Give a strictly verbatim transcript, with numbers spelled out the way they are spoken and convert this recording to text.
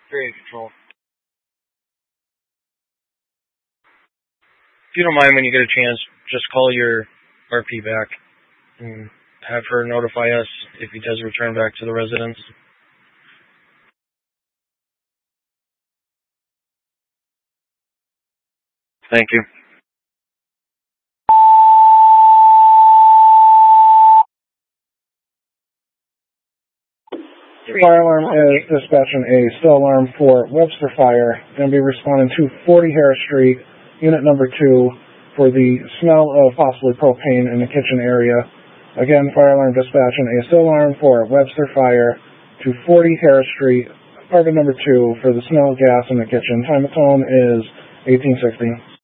Area control. If you don't mind, when you get a chance, just call your R P back and have her notify us if he does return back to the residence. Thank you. Fire alarm is dispatching a cell alarm for Webster Fire. Going to be responding to forty Harris Street, unit number two, for the smell of possibly propane in the kitchen area. Again, fire alarm dispatching a cell alarm for Webster Fire to forty Harris Street, apartment number two, for the smell of gas in the kitchen. Time of tone is eighteen sixty.